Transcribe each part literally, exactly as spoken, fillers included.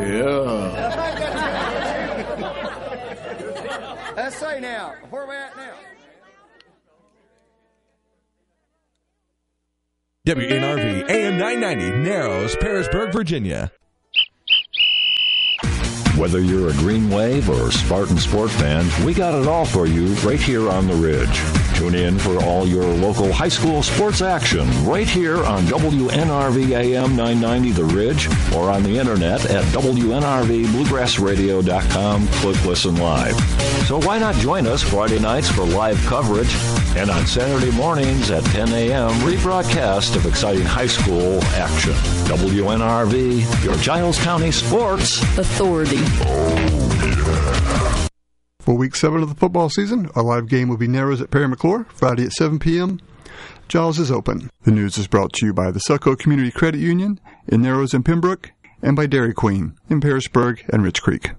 Yeah. Let's say now, where are we at now? W N R V A M nine ninety, Narrows, Parisburg, Virginia. Whether you're a Green Wave or Spartan Sport fan, we got it all for you right here on the Ridge. Tune in for all your local high school sports action right here on W N R V A M nine ninety The Ridge or on the internet at W N R V bluegrass radio dot com. Click Listen Live. So why not join us Friday nights for live coverage and on Saturday mornings at ten a.m. rebroadcast of exciting high school action. W N R V, your Giles County Sports Authority. Oh, yeah. For week seven of the football season, our live game will be Narrows at Perry McClure, Friday at seven p.m. Giles is open. The news is brought to you by the Selco Community Credit Union in Narrows and Pembroke, and by Dairy Queen in Parisburg and Rich Creek.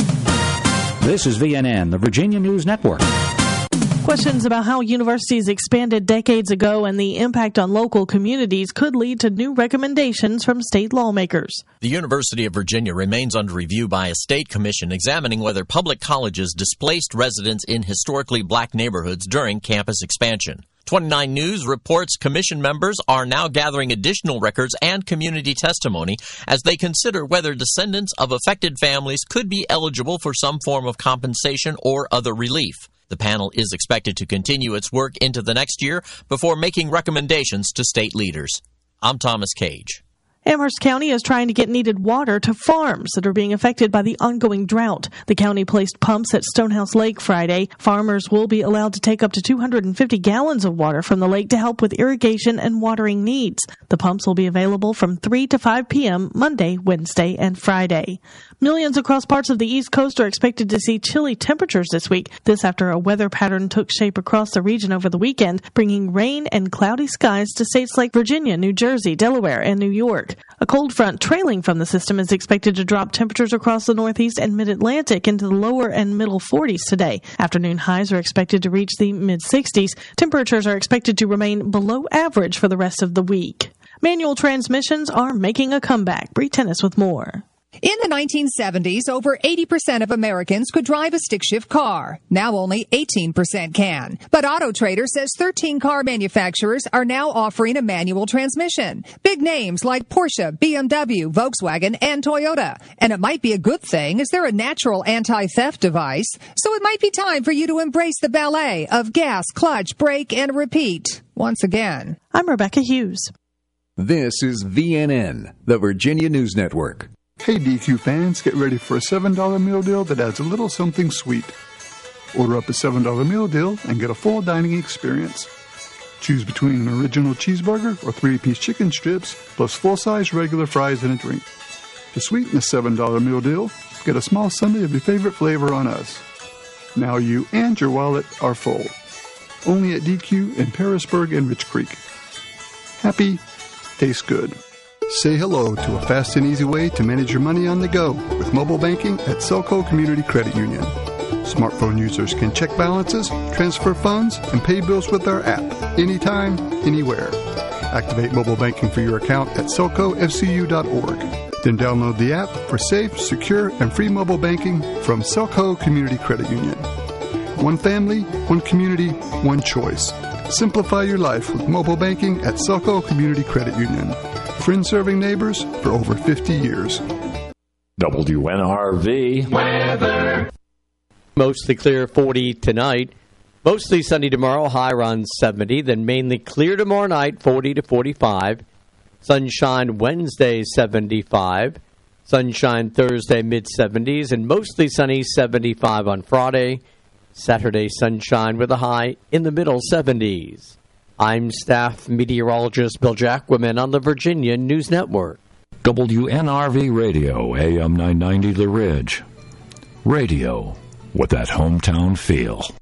This is V N N, the Virginia News Network. Questions about how universities expanded decades ago and the impact on local communities could lead to new recommendations from state lawmakers. The University of Virginia remains under review by a state commission examining whether public colleges displaced residents in historically black neighborhoods during campus expansion. twenty-nine News reports commission members are now gathering additional records and community testimony as they consider whether descendants of affected families could be eligible for some form of compensation or other relief. The panel is expected to continue its work into the next year before making recommendations to state leaders. I'm Thomas Cage. Amherst County is trying to get needed water to farms that are being affected by the ongoing drought. The county placed pumps at Stonehouse Lake Friday. Farmers will be allowed to take up to two hundred fifty gallons of water from the lake to help with irrigation and watering needs. The pumps will be available from three to five p.m. Monday, Wednesday, and Friday. Millions across parts of the East Coast are expected to see chilly temperatures this week. This after a weather pattern took shape across the region over the weekend, bringing rain and cloudy skies to states like Virginia, New Jersey, Delaware, and New York. A cold front trailing from the system is expected to drop temperatures across the Northeast and Mid-Atlantic into the lower and middle forties today. Afternoon highs are expected to reach the mid-sixties. Temperatures are expected to remain below average for the rest of the week. Manual transmissions are making a comeback. Bree Tennis with more. In the nineteen seventies, over eighty percent of Americans could drive a stick-shift car. Now only eighteen percent can. But Auto Trader says thirteen car manufacturers are now offering a manual transmission. Big names like Porsche, B M W, Volkswagen, and Toyota. And it might be a good thing as they're a natural anti-theft device. So it might be time for you to embrace the ballet of gas, clutch, brake, and repeat. Once again. I'm Rebecca Hughes. This is V N N, the Virginia News Network. Hey D Q fans, get ready for a seven dollar meal deal that adds a little something sweet. Order up a seven dollar meal deal and get a full dining experience. Choose between an original cheeseburger or three-piece chicken strips, plus full-size regular fries and a drink. To sweeten the seven dollar meal deal, get a small sundae of your favorite flavor on us. Now you and your wallet are full. Only at D Q in Parisburg and Rich Creek. Happy, tastes good. Say hello to a fast and easy way to manage your money on the go with mobile banking at Selco Community Credit Union. Smartphone users can check balances, transfer funds, and pay bills with our app anytime, anywhere. Activate mobile banking for your account at selco f c u dot org. Then download the app for safe, secure, and free mobile banking from Selco Community Credit Union. One family, one community, one choice. Simplify your life with mobile banking at Selco Community Credit Union. Friends serving neighbors for over fifty years. W N R V weather. Mostly clear, forty tonight. Mostly sunny tomorrow, high around seventy. Then mainly clear tomorrow night, forty to forty-five. Sunshine Wednesday, seventy-five. Sunshine Thursday, mid-seventies. And mostly sunny, seventy-five on Friday. Saturday, sunshine with a high in the middle seventies. I'm staff meteorologist Bill Jacquemin on the Virginia News Network. W N R V Radio, A M nine ninety The Ridge. Radio with that hometown feel.